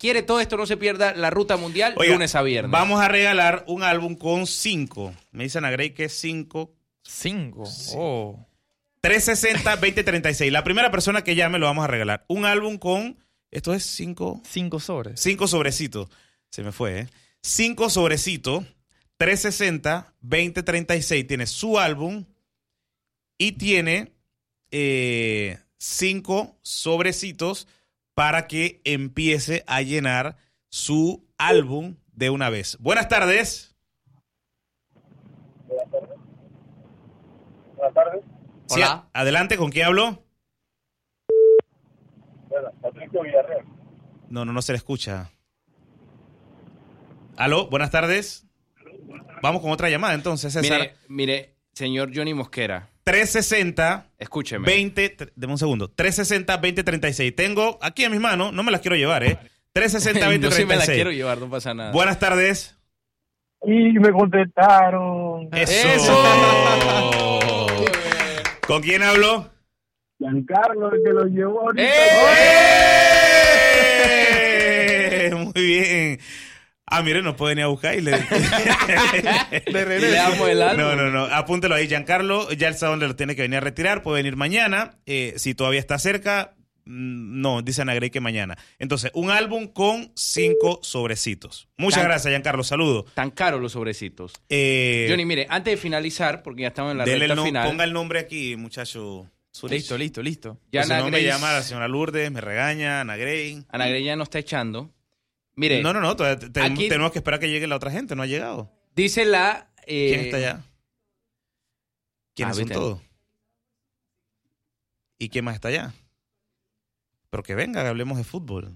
quiere todo esto, no se pierda la Ruta Mundial, Oiga, lunes a viernes. Vamos a regalar un álbum con 5. Me dicen a Grey que es 5. 5. Oh. 360-2036. La primera persona que llame lo vamos a regalar. Un álbum con... Esto es 5... 5 sobres. 5 sobrecitos. Se me fue, ¿eh? 5 sobrecitos. 360-2036. Tiene su álbum y tiene 5 sobrecitos para que empiece a llenar su álbum de una vez. Buenas tardes. Buenas tardes. Sí, Hola. adelante, ¿con quién hablo? Bueno, Patricio Villarreal. No se le escucha. Aló, buenas tardes. Vamos con otra llamada entonces, César. Mire, señor Johnny Mosquera. 360 Escúcheme. deme un segundo. 360-2036. Tengo aquí en mis manos, no me las quiero llevar, 360-2036. Yo sí me la quiero llevar, no pasa nada. Buenas tardes. Y me contestaron. Eso. ¿Con quién hablo? Giancarlo, el que lo llevó ahorita. Muy bien. Mire, nos puede venir a buscar y le damos el álbum. No. Apúntelo ahí, Giancarlo. Ya él sabe dónde lo tiene que venir a retirar. Puede venir mañana. Si todavía está cerca, no, dice Ana Grey que mañana. Entonces, un álbum con 5 sobrecitos. Muchas gracias, Giancarlo. Saludos. Tan caros los sobrecitos. Johnny, mire, antes de finalizar, porque ya estamos en la recta final. Ponga el nombre aquí, muchacho. Listo. Ya Si no Ana me Grey, llama la señora Lourdes, me regaña, Ana Grey. Ana Grey ya nos está echando. Mire. No, todavía aquí tenemos que esperar que llegue la otra gente, no ha llegado. Dice la... ¿Quién está allá? ¿Quiénes son viste. todos? ¿Y quién más está allá? Pero que venga, hablemos de fútbol.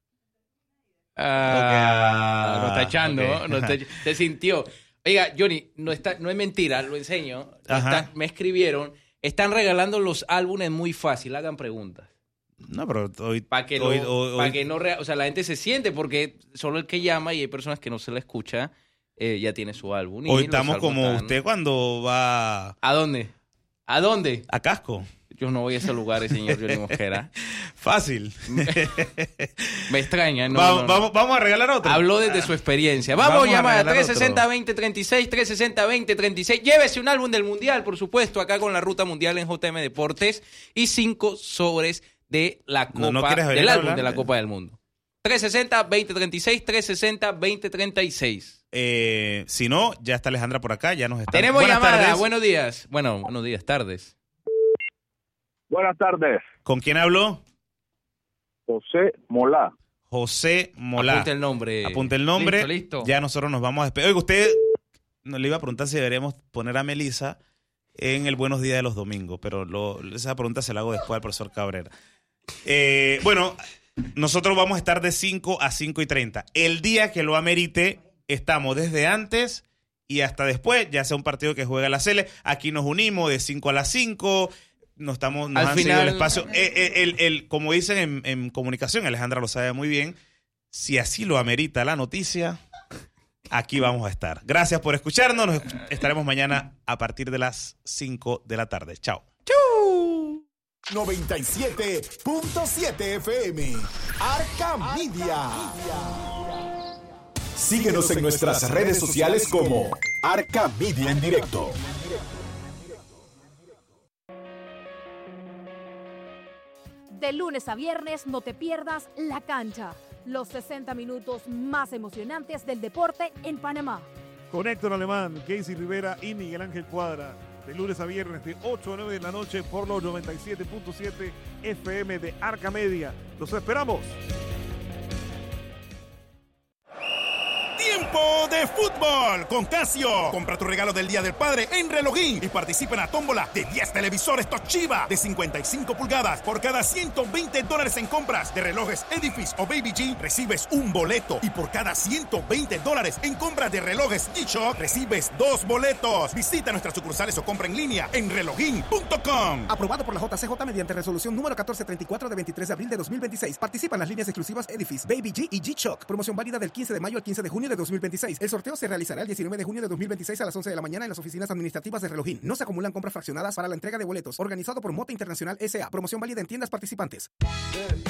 Nos está echando, ok. se sintió. Oiga, Johnny, no es mentira, lo enseño. Me escribieron, están regalando los álbumes muy fácil, hagan preguntas. No, pero hoy... Para que, o sea, la gente se siente, porque solo el que llama y hay personas que no se le escucha, ya tiene su álbum. Hoy estamos como usted cuando va... ¿A dónde? A Casco. Yo no voy a esos lugares, señor Johnny Mosquera. Fácil. Me extraña. Vamos a regalar otro. Habló desde su experiencia. Vamos a llamar a 360-2036, 360-2036. Llévese un álbum del Mundial, por supuesto, acá con la Ruta Mundial en JM Deportes. Y 5 sobres de la Copa, del álbum de la Copa del Mundo. 360-2036, 360-2036. Si no, ya está Alejandra por acá, ya nos está... Tenemos llamada. Buenos días. Bueno, buenos días, tardes. Buenas tardes. ¿Con quién hablo? José Molá. José Molá. Apunte el nombre. Listo. Ya nosotros nos vamos a despedir. Oiga, usted nos le iba a preguntar si deberíamos poner a Melissa en el Buenos Días de los Domingos, pero esa pregunta se la hago después al profesor Cabrera. Bueno, nosotros vamos a estar de 5 a 5:30. El día que lo amerite, estamos desde antes y hasta después, ya sea un partido que juega la Sele. Aquí nos unimos de 5 a las 5. Nos han seguido el espacio. Como dicen en comunicación, Alejandra lo sabe muy bien, si así lo amerita la noticia, aquí vamos a estar. Gracias por escucharnos. Nos estaremos mañana a partir de las 5 de la tarde. Chao. 97.7 FM. Arca Media. Síguenos en nuestras redes sociales como Arca Media en directo. De lunes a viernes no te pierdas La Cancha, los 60 minutos más emocionantes del deporte en Panamá. Con Héctor Alemán, Casey Rivera y Miguel Ángel Cuadra. De lunes a viernes de 8 a 9 de la noche por los 97.7 FM de Arca Media. ¡Los esperamos! Tiempo de fútbol con Casio. Compra tu regalo del Día del Padre en Relogín y participa en la tómbola de 10 televisores Toshiba de 55 pulgadas. Por cada $120 en compras de relojes Edifice o Baby G, recibes un boleto. Y por cada $120 en compras de relojes G-Shock, recibes 2 boletos. Visita nuestras sucursales o compra en línea en relogin.com. Aprobado por la JCJ mediante resolución número 1434 de 23 de abril de 2026. Participan las líneas exclusivas Edifice, Baby G y G-Shock. Promoción válida del 15 de mayo al 15 de junio de 2026. El sorteo se realizará el 19 de junio de 2026 a las 11 de la mañana en las oficinas administrativas de Relogín. No se acumulan compras fraccionadas para la entrega de boletos. Organizado por Mota Internacional S.A. Promoción válida en tiendas participantes.